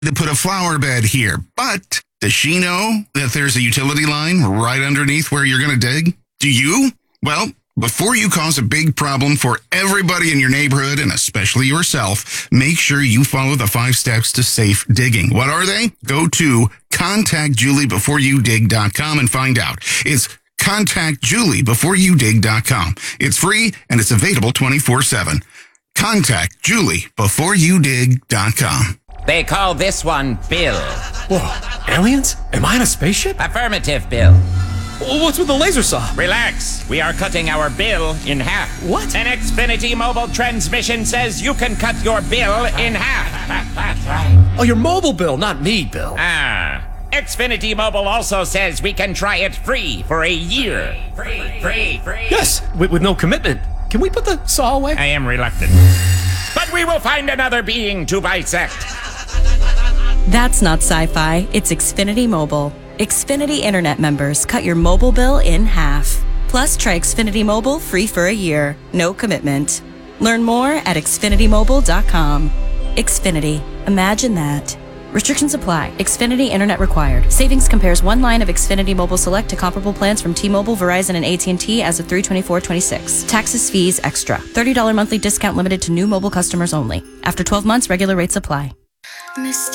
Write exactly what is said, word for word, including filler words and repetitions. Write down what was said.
to put a flower bed here, but does she know that there's a utility line right underneath where you're going to dig? Do you? Well, before you cause a big problem for everybody in your neighborhood, and especially yourself, make sure you follow the five steps to safe digging. What are they? Go to contact julie before you dig dot com and find out. It's contact julie before you dig dot com. It's free and it's available twenty-four seven. contact julie before you dig dot com. They call this one Bill. Whoa, aliens? Am I in a spaceship? Affirmative, Bill. What's with the laser saw? Relax. We are cutting our bill in half. What? An Xfinity mobile transmission says you can cut your bill in half. Oh, your mobile bill, not me, Bill. Ah. Xfinity Mobile also says we can try it free for a year. Free, free, free. Yes, with, with no commitment. Can we put the saw away? I am reluctant. But we will find another being to bisect. That's not sci-fi, it's Xfinity Mobile. Xfinity Internet members cut your mobile bill in half. Plus, try Xfinity Mobile free for a year. No commitment. Learn more at xfinity mobile dot com. Xfinity. Imagine that. Restrictions apply. Xfinity Internet required. Savings compares one line of Xfinity Mobile Select to comparable plans from T-Mobile, Verizon, and A T and T as of three twenty-four twenty-six. Taxes, fees, extra. thirty dollars monthly discount limited to new mobile customers only. After twelve months, regular rates apply.